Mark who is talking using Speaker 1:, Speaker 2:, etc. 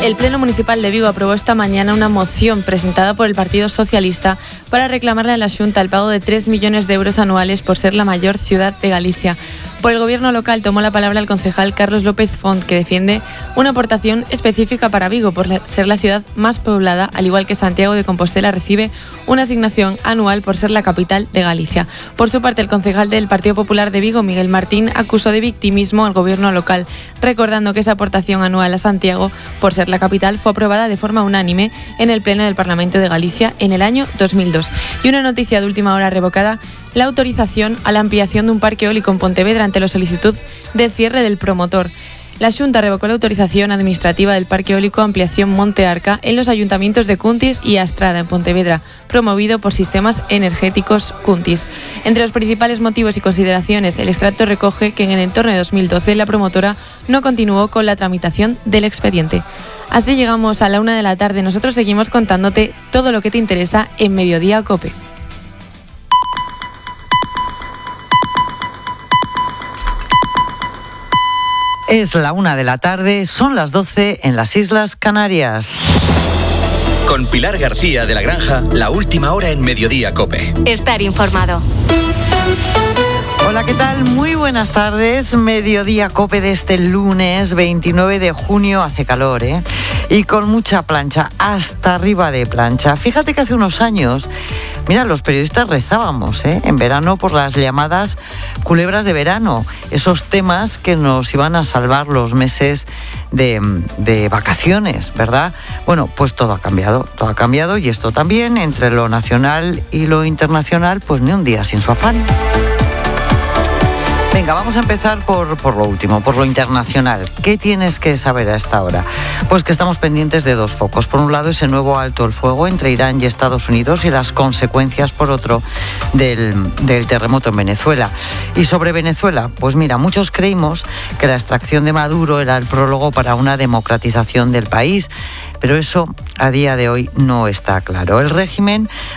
Speaker 1: El Pleno Municipal de Vigo aprobó esta mañana una moción presentada por el Partido Socialista para reclamarle a la Xunta el pago de 3 millones de euros anuales por ser la mayor ciudad de Galicia. Por el gobierno local tomó la palabra el concejal Carlos López Font, que defiende una aportación específica para Vigo por ser la ciudad más poblada, al igual que Santiago de Compostela recibe una asignación anual por ser la capital de Galicia. Por su parte, el concejal del Partido Popular de Vigo, Miguel Martín, acusó de victimismo al gobierno local, recordando que esa aportación anual a Santiago por ser la capital fue aprobada de forma unánime en el Pleno del Parlamento de Galicia en el año 2002. Y una noticia de última hora: revocada la autorización a la ampliación de un parque eólico en Pontevedra ante la solicitud de cierre del promotor. La Xunta revocó la autorización administrativa del parque eólico Ampliación Monte Arca en los ayuntamientos de Cuntis y Astrada, en Pontevedra, promovido por Sistemas Energéticos Cuntis. Entre los principales motivos y consideraciones, el extracto recoge que en el entorno de 2012 la promotora no continuó con la tramitación del expediente. Así llegamos a la 1 de la tarde. Nosotros seguimos contándote todo lo que te interesa en Mediodía Cope.
Speaker 2: Es la 1 de la tarde, son las 12 en las Islas Canarias.
Speaker 3: Con Pilar García de la Granja, la última hora en Mediodía Cope.
Speaker 4: Estar informado.
Speaker 2: Hola, ¿qué tal? Muy buenas tardes. Mediodía Cope de este lunes 29 de junio. Hace calor, ¿eh? Y con mucha plancha, hasta arriba de plancha. Fíjate que hace unos años, mira, los periodistas rezábamos, en verano por las llamadas culebras de verano. Esos temas que nos iban a salvar los meses de vacaciones, ¿verdad? Bueno, pues todo ha cambiado y esto también, entre lo nacional y lo internacional, pues ni un día sin su afán. Venga, vamos a empezar por lo último, por lo internacional. ¿Qué tienes que saber a esta hora? Pues que estamos pendientes de dos focos. Por un lado, ese nuevo alto el fuego entre Irán y Estados Unidos, y las consecuencias, por otro, del terremoto en Venezuela. Y sobre Venezuela, pues mira, muchos creímos que la extracción de Maduro era el prólogo para una democratización del país, pero eso a día de hoy no está claro. El régimen